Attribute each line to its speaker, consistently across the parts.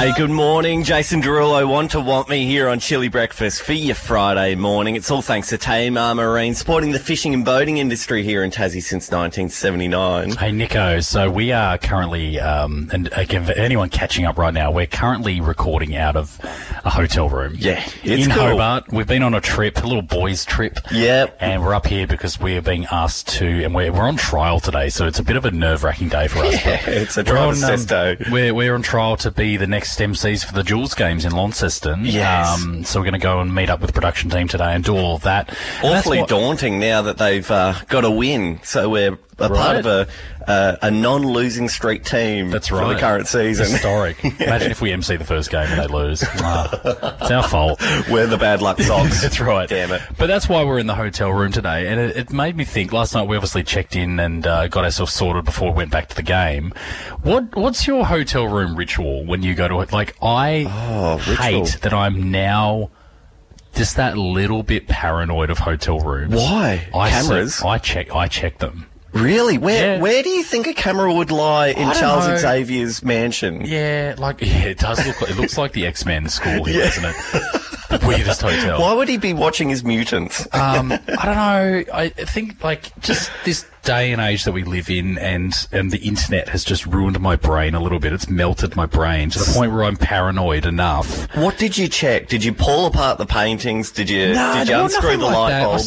Speaker 1: Hey, good morning. Jason Derulo, want me here on Chili Breakfast for your Friday morning. It's all thanks to Tamar Marine, supporting the fishing and boating industry here in Tassie since 1979.
Speaker 2: Hey, Nico. So we are currently, and again, for anyone catching up right now, we're currently recording out of a hotel room.
Speaker 1: Yeah, it's
Speaker 2: in
Speaker 1: cool.
Speaker 2: Hobart. We've been on a trip, a little boys' trip.
Speaker 1: Yep.
Speaker 2: And we're up here because we're being asked to, and we're on trial today, so it's a bit of a nerve-wracking day for us.
Speaker 1: Yeah, it's a driver's test day.
Speaker 2: We're on trial to be the next MCs for the Jules Games in Launceston.
Speaker 1: Yes.
Speaker 2: So we're going to go and meet up with the production team today and do all of that.
Speaker 1: Awfully daunting now that they've got a win. So we're part of a non-losing streak team.
Speaker 2: That's
Speaker 1: for
Speaker 2: right.
Speaker 1: the current season.
Speaker 2: Historic. Imagine if we MC the first game and they lose. It's our fault.
Speaker 1: We're the bad luck socks.
Speaker 2: That's right.
Speaker 1: Damn it.
Speaker 2: But that's why we're in the hotel room today. And it made me think, last night we obviously checked in and got ourselves sorted before we went back to the game. What's your hotel room ritual when you go to it? Like, I hate that I'm now just that little bit paranoid of hotel rooms.
Speaker 1: Why? Cameras?
Speaker 2: I check them.
Speaker 1: Really? Where do you think a camera would lie in Charles Xavier's mansion?
Speaker 2: Yeah, it does look like, it looks like the X-Men school here, doesn't it? The weirdest hotel.
Speaker 1: Why would he be watching his mutants?
Speaker 2: I don't know. I think, just this day and age that we live in and the internet has just ruined my brain a little bit. It's melted my brain to the point where I'm paranoid enough.
Speaker 1: What did you check? Did you pull apart the paintings? Did you unscrew the light bulbs?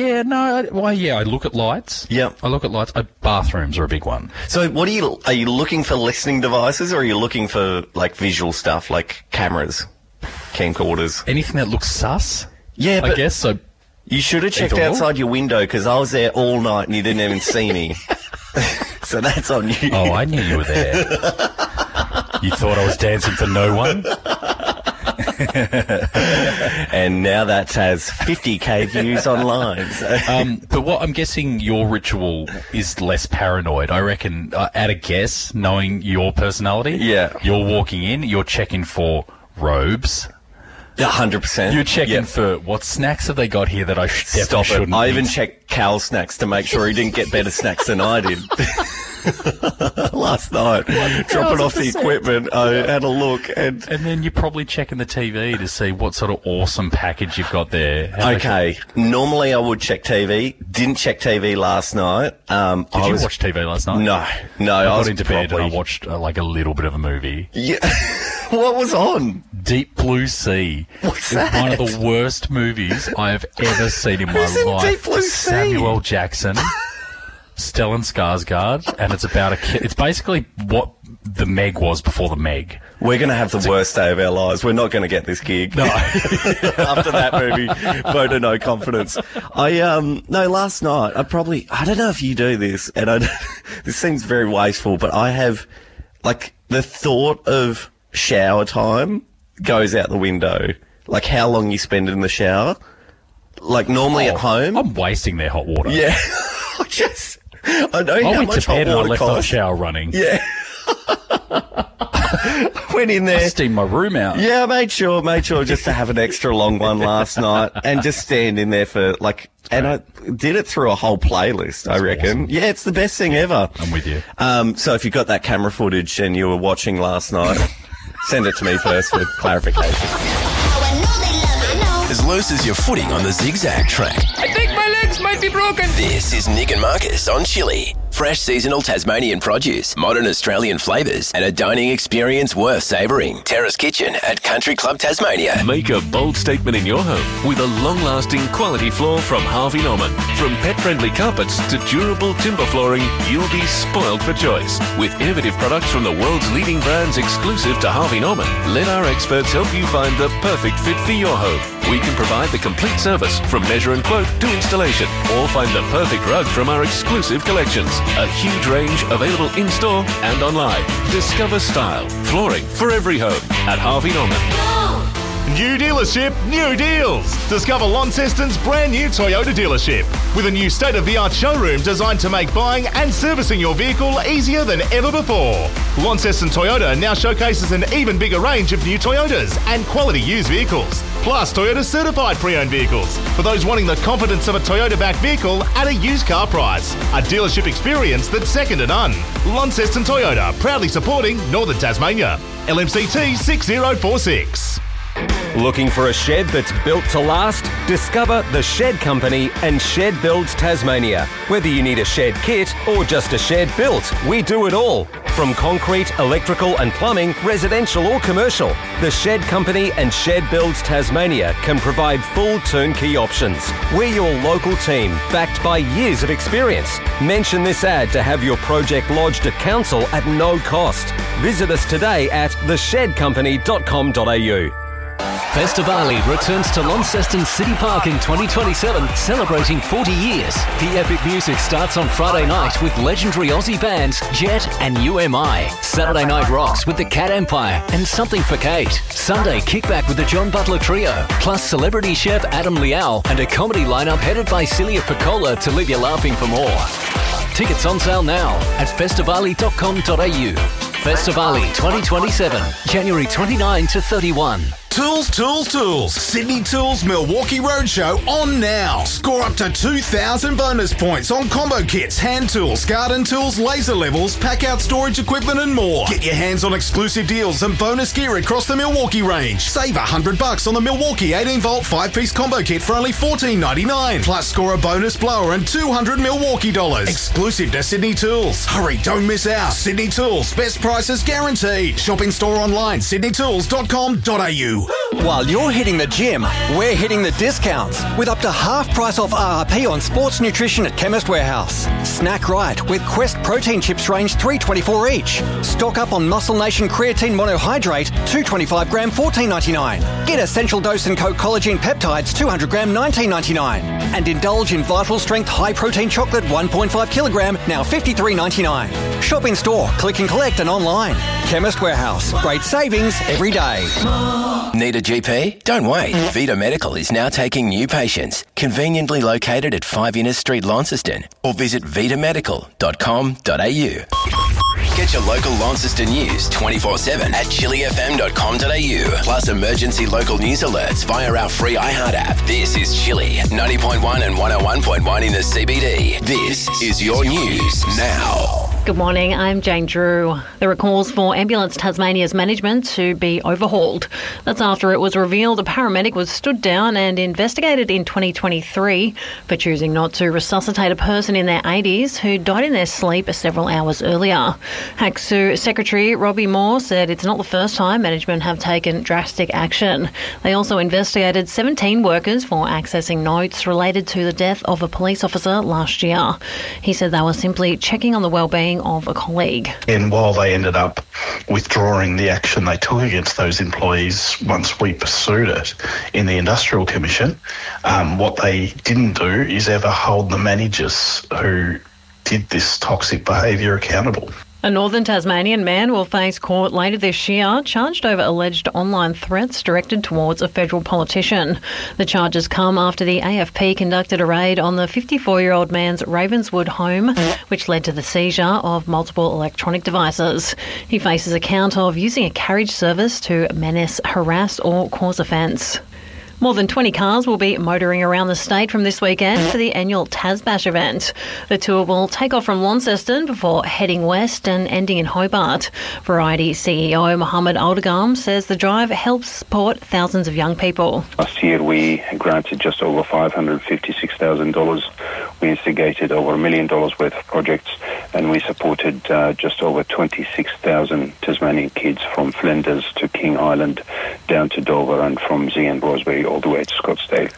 Speaker 2: I look at lights.
Speaker 1: Yep.
Speaker 2: I look at lights. Bathrooms are a big one.
Speaker 1: So are you looking for listening devices, or are you looking for, visual stuff, like cameras, camcorders?
Speaker 2: Anything that looks sus?
Speaker 1: Yeah,
Speaker 2: I guess so.
Speaker 1: You should have checked outside your window, because I was there all night and you didn't even see me. So that's on you.
Speaker 2: Oh, I knew you were there. You thought I was dancing for no one?
Speaker 1: And now that has 50k views online. So.
Speaker 2: But what I'm guessing your ritual is less paranoid. I reckon, at a guess, knowing your personality, you're walking in, you're checking for robes.
Speaker 1: 100%.
Speaker 2: You're checking for what snacks have they got here that I definitely shouldn't
Speaker 1: I
Speaker 2: eat.
Speaker 1: even checked Cal's snacks to make sure he didn't get better snacks than I did. Last night, dropping off the equipment, I had a look. And
Speaker 2: then you're probably checking the TV to see what sort of awesome package you've got there.
Speaker 1: Okay. Normally I would check TV. Didn't check TV last night.
Speaker 2: Did you watch TV last night?
Speaker 1: No.
Speaker 2: I got into bed and I watched a little bit of a movie.
Speaker 1: Yeah. What was on?
Speaker 2: Deep Blue Sea.
Speaker 1: What's that?
Speaker 2: One of the worst movies I have ever seen in my life.
Speaker 1: Deep Blue Sea?
Speaker 2: Samuel Jackson, Stellan Skarsgård, and it's about a kid. It's basically what the Meg was before the Meg.
Speaker 1: We're going to have the worst day of our lives. We're not going to get this gig.
Speaker 2: No.
Speaker 1: After that movie, vote of no confidence. Last night, I don't know if you do this, and this seems very wasteful, but I have, the thought of shower time goes out the window. How long you spend in the shower. Normally at home.
Speaker 2: I'm wasting their hot water.
Speaker 1: Yeah. I know how much hot water costs.
Speaker 2: I left the shower running.
Speaker 1: Yeah. Went in there.
Speaker 2: I steamed my room out.
Speaker 1: Yeah, I made sure just to have an extra long one last night and just stand in there for and I did it through a whole playlist, I reckon. Awesome. Yeah, it's the best thing ever.
Speaker 2: I'm with you.
Speaker 1: So if you got that camera footage and you were watching last night, send it to me first for clarification.
Speaker 3: As loose as your footing on the zigzag track.
Speaker 4: I think my legs might be broken.
Speaker 3: This is Nick and Marcus on Chili. Fresh seasonal Tasmanian produce, modern Australian flavours, and a dining experience worth savouring. Terrace Kitchen at Country Club Tasmania.
Speaker 5: Make a bold statement in your home with a long-lasting quality floor from Harvey Norman. From pet-friendly carpets to durable timber flooring, you'll be spoiled for choice. With innovative products from the world's leading brands exclusive to Harvey Norman, let our experts help you find the perfect fit for your home. We can provide the complete service from measure and quote to installation, or find the perfect rug from our exclusive collections. A huge range available in-store and online. Discover style, flooring for every home at Harvey Norman.
Speaker 6: New dealership, new deals. Discover Launceston's brand new Toyota dealership with a new state-of-the-art showroom designed to make buying and servicing your vehicle easier than ever before. Launceston Toyota now showcases an even bigger range of new Toyotas and quality used vehicles, plus Toyota certified pre-owned vehicles for those wanting the confidence of a Toyota-backed vehicle at a used car price. A dealership experience that's second to none. Launceston Toyota, proudly supporting Northern Tasmania. LMCT 6046.
Speaker 7: Looking for a shed that's built to last? Discover The Shed Company and Shed Builds Tasmania. Whether you need a shed kit or just a shed built, we do it all. From concrete, electrical and plumbing, residential or commercial, The Shed Company and Shed Builds Tasmania can provide full turnkey options. We're your local team, backed by years of experience. Mention this ad to have your project lodged at council at no cost. Visit us today at theshedcompany.com.au.
Speaker 8: Festivali returns to Launceston City Park in 2027, celebrating 40 years. The epic music starts on Friday night with legendary Aussie bands Jet and UMI. Saturday night rocks with the Cat Empire and Something for Kate. Sunday kickback with the John Butler Trio, plus celebrity chef Adam Liao and a comedy lineup headed by Celia Piccola to leave you laughing for more. Tickets on sale now at festivali.com.au. Festivali 2027, January 29 to 31.
Speaker 9: Tools, tools, tools. Sydney Tools Milwaukee Roadshow on now. Score up to 2,000 bonus points on combo kits, hand tools, garden tools, laser levels, pack-out storage equipment and more. Get your hands on exclusive deals and bonus gear across the Milwaukee range. Save $100 on the Milwaukee 18-volt 5-piece combo kit for only $14.99. Plus score a bonus blower and $200 Milwaukee dollars. Exclusive to Sydney Tools. Hurry, don't miss out. Sydney Tools. Best prices guaranteed. Shop in store online, sydneytools.com.au.
Speaker 10: While you're hitting the gym, we're hitting the discounts with up to half price off RRP on sports nutrition at Chemist Warehouse. Snack right with Quest protein chips range $3.24 each. Stock up on Muscle Nation creatine monohydrate 225 gram $14.99. Get Essential Dose and Co collagen peptides 200 gram $19.99. And indulge in Vital Strength high protein chocolate 1.5 kilogram now $53.99. Shop in store, click and collect and online. Chemist Warehouse. Great savings every day.
Speaker 3: Need a GP? Don't wait. Vita Medical is now taking new patients. Conveniently located at 5 Innes Street, Launceston. Or visit vitαμedical.com.au. Get your local Launceston news 24/7 at chilifm.com.au. Plus emergency local news alerts via our free iHeart app. This is Chili, 90.1 and 101.1 in the CBD. This is your news now.
Speaker 11: Good morning, I'm Jane Drew. There are calls for Ambulance Tasmania's management to be overhauled. That's after it was revealed a paramedic was stood down and investigated in 2023 for choosing not to resuscitate a person in their 80s who died in their sleep several hours earlier. HACSU Secretary Robbie Moore said it's not the first time management have taken drastic action. They also investigated 17 workers for accessing notes related to the death of a police officer last year. He said they were simply checking on the wellbeing of a colleague.
Speaker 12: And while they ended up withdrawing the action they took against those employees once we pursued it in the Industrial Commission, what they didn't do is ever hold the managers who did this toxic behaviour accountable.
Speaker 11: A Northern Tasmanian man will face court later this year, charged over alleged online threats directed towards a federal politician. The charges come after the AFP conducted a raid on the 54-year-old man's Ravenswood home, which led to the seizure of multiple electronic devices. He faces a count of using a carriage service to menace, harass or cause offence. More than 20 cars will be motoring around the state from this weekend for the annual Tasbash event. The tour will take off from Launceston before heading west and ending in Hobart. Variety CEO Mohammed Aldagam says the drive helps support thousands of young people.
Speaker 13: Last year we granted just over $556,000. We instigated over $1 million worth of projects, and we supported just over 26,000 Tasmanian kids from Flinders to King Island down to Dover, and from Zee and Rosebery all the way to Scottsdale.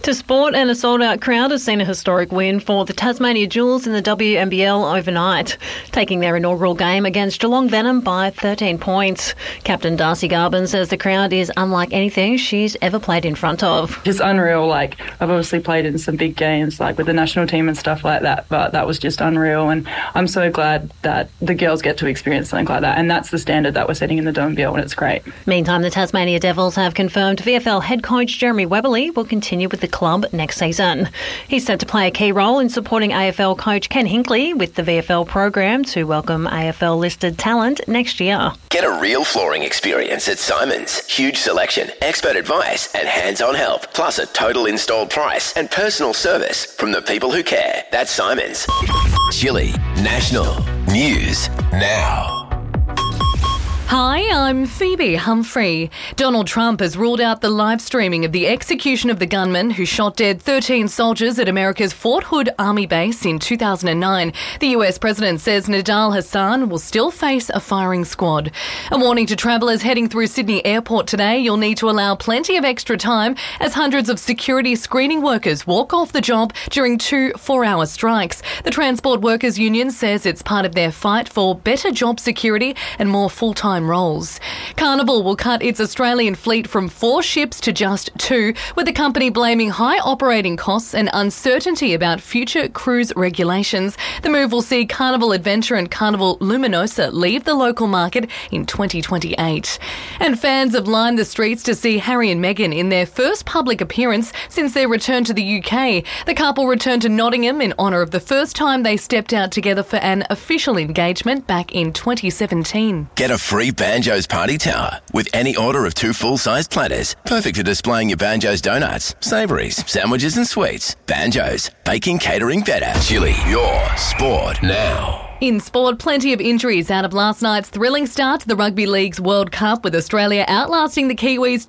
Speaker 11: To sport, and a sold-out crowd has seen a historic win for the Tasmania Jewels in the WNBL overnight, taking their inaugural game against Geelong Venom by 13 points. Captain Darcy Garvin says the crowd is unlike anything she's ever played in front of.
Speaker 14: Just unreal. Like, I've obviously played in some big games, like with the national team and stuff like that, but that was just unreal, and I'm so glad that the girls get to experience something like that, and that's the standard that we're setting in the WNBL, and it's great.
Speaker 11: Meantime, the Tasmania Devils have confirmed VFL head coach Jeremy Webberley will continue with the club next season. He's set to play a key role in supporting AFL coach Ken Hinkley with the VFL program to welcome AFL-listed talent next year.
Speaker 3: Get a real flooring experience at Simon's. Huge selection, expert advice and hands-on help, plus a total installed price and personal service from the people who care. That's Simon's. Chili National News Now.
Speaker 15: Hi, I'm Phoebe Humphrey. Donald Trump has ruled out the live streaming of the execution of the gunman who shot dead 13 soldiers at America's Fort Hood Army base in 2009. The US president says Nidal Hassan will still face a firing squad. A warning to travellers heading through Sydney Airport today: you'll need to allow plenty of extra time as hundreds of security screening workers walk off the job during 2 4-hour strikes. The Transport Workers Union says it's part of their fight for better job security and more full-time roles. Carnival will cut its Australian fleet from 4 ships to just 2, with the company blaming high operating costs and uncertainty about future cruise regulations. The move will see Carnival Adventure and Carnival Luminosa leave the local market in 2028. And fans have lined the streets to see Harry and Meghan in their first public appearance since their return to the UK. The couple returned to Nottingham in honour of the first time they stepped out together for an official engagement back in 2017.
Speaker 3: Get a free Banjo's Party Tower with any order of 2 full-sized platters. Perfect for displaying your Banjo's donuts, savouries, sandwiches and sweets. Banjo's, baking catering better. Chili, your sport now.
Speaker 15: In sport, plenty of injuries out of last night's thrilling start to the Rugby League's World Cup, with Australia outlasting the Kiwis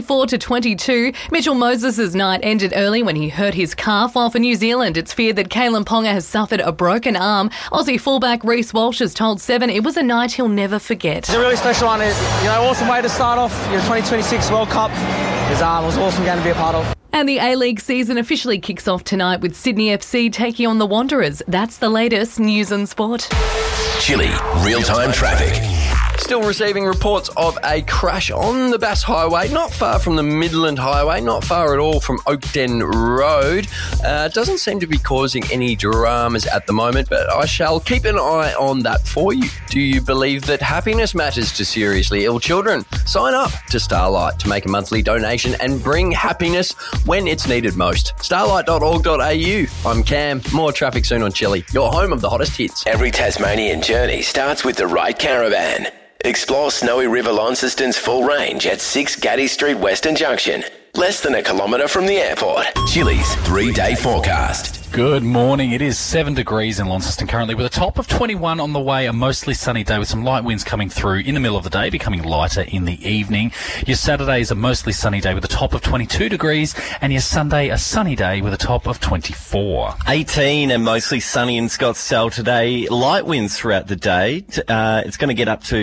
Speaker 15: 24-22. Mitchell Moses' night ended early when he hurt his calf, while for New Zealand it's feared that Kalen Ponga has suffered a broken arm. Aussie fullback Reece Walsh has told Seven it was a night he'll never forget.
Speaker 16: It's a really special one. Awesome way to start off your 2026 World Cup. It was an awesome game to be a part of.
Speaker 15: And the A-League season officially kicks off tonight with Sydney FC taking on the Wanderers. That's the latest news and sport.
Speaker 3: Chili, real-time traffic.
Speaker 17: Still receiving reports of a crash on the Bass Highway, not far from the Midland Highway, not far at all from Oakden Road. Doesn't seem to be causing any dramas at the moment, but I shall keep an eye on that for you. Do you believe that happiness matters to seriously ill children? Sign up to Starlight to make a monthly donation and bring happiness when it's needed most. Starlight.org.au. I'm Cam. More traffic soon on Chili, your home of the hottest hits.
Speaker 3: Every Tasmanian journey starts with the right caravan. Explore Snowy River Launceston's full range at 6 Gaddy Street Western Junction, less than a kilometre from the airport. Chili's 3-day forecast.
Speaker 2: Good morning. It is 7 degrees in Launceston currently, with a top of 21 on the way. A mostly sunny day with some light winds coming through in the middle of the day, becoming lighter in the evening. Your Saturday is a mostly sunny day with a top of 22 degrees, and your Sunday a sunny day with a top of 24.
Speaker 1: 18 and mostly sunny in Scottsdale today. Light winds throughout the day. It's going to get up to,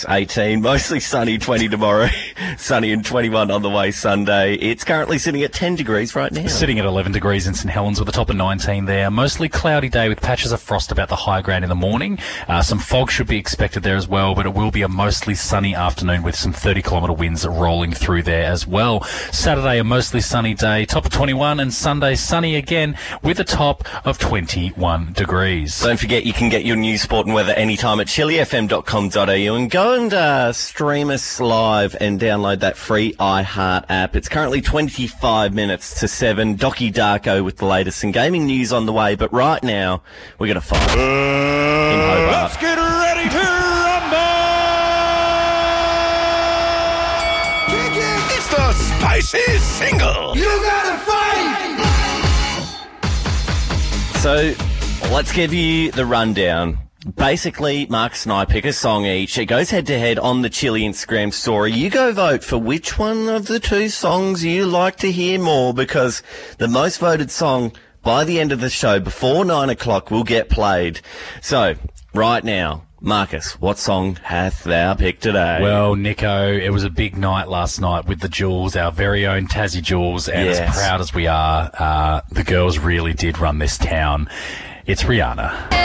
Speaker 1: 18. Mostly sunny, 20 tomorrow. Sunny and 21 on the way Sunday. It's currently sitting at 10 degrees right now.
Speaker 2: Sitting at 11 degrees in St Helens with a top of 19 there. Mostly cloudy day with patches of frost about the high ground in the morning. Some fog should be expected there as well, but it will be a mostly sunny afternoon with some 30-kilometre winds rolling through there as well. Saturday, a mostly sunny day, top of 21, and Sunday, sunny again with a top of 21 degrees.
Speaker 1: Don't forget you can get your news, sport and weather anytime at chilifm.com.au, and go and stream us live and download that free iHeart app. It's currently 25 minutes to 7. Docky Darko with the latest in gaming news on the way, but right now we're going to fight in Hobart.
Speaker 18: Let's get ready to rumble!
Speaker 3: It's the spicy single.
Speaker 18: You gotta fight!
Speaker 1: So let's give you the rundown. Basically, Marcus and I pick a song each. It goes head-to-head on the Chili Instagram story. You go vote for which one of the 2 songs you like to hear more, because the most voted song by the end of the show, before 9 o'clock, will get played. So, right now, Marcus, what song hath thou picked today?
Speaker 2: Well, Nico, it was a big night last night with the Jules, our very own Tassie Jules, and as proud as we are, the girls really did run this town. It's Rihanna.